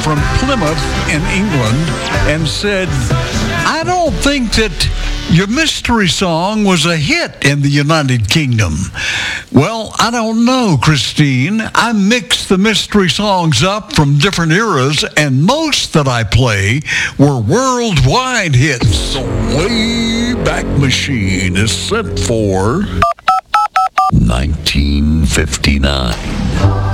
from Plymouth in England and said, I don't think that your mystery song was a hit in the United Kingdom. Well, I don't know, Christine. I mix the mystery songs up from different eras, and most that I play were worldwide hits. The Wayback Machine is set for 1959.